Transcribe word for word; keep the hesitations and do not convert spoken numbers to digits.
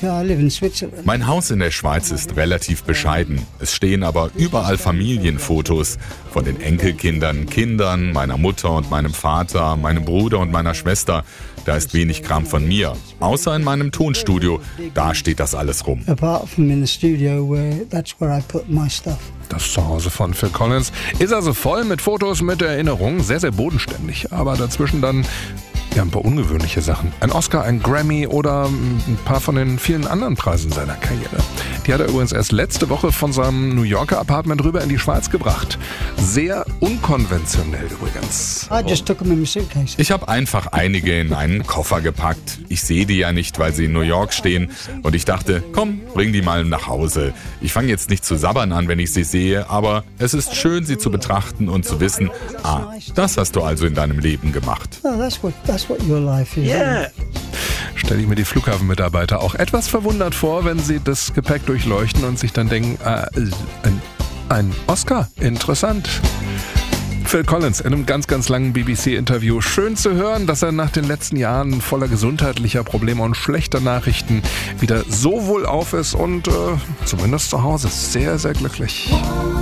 I live in Switzerland. Mein Haus in der Schweiz ist relativ bescheiden. Es stehen aber überall Familienfotos von den Enkelkindern, Kindern, meiner Mutter und meinem Vater, meinem Bruder und meiner Schwester. Da ist wenig Kram von mir, außer in meinem Tonstudio. Da steht das alles rum. Apart from in the studio, where that's where I put my stuff. Das Zuhause von Phil Collins ist also voll mit Fotos, mit Erinnerungen, sehr, sehr bodenständig. Aber dazwischen dann ja ein paar ungewöhnliche Sachen. Ein Oscar, ein Grammy oder ein paar von den vielen anderen Preisen seiner Karriere. Die hat er übrigens erst letzte Woche von seinem New Yorker Apartment rüber in die Schweiz gebracht. Sehr unkonventionell übrigens. I just took them in my suitcase. Ich habe einfach einige in einen Koffer gepackt. Ich sehe die ja nicht, weil sie in New York stehen. Und ich dachte, komm, bring die mal nach Hause. Ich fange jetzt nicht zu sabbern an, wenn ich sie sehe, aber es ist schön, sie zu betrachten und zu wissen, ah, das hast du also in deinem Leben gemacht. Oh, that's what that's what your life is. Yeah. Stelle ich mir die Flughafenmitarbeiter auch etwas verwundert vor, wenn sie das Gepäck durchleuchten und sich dann denken, äh, ein, ein Oscar, interessant. Phil Collins in einem ganz, ganz langen B B C-Interview. Schön zu hören, dass er nach den letzten Jahren voller gesundheitlicher Probleme und schlechter Nachrichten wieder so wohlauf ist und äh, zumindest zu Hause sehr, sehr glücklich.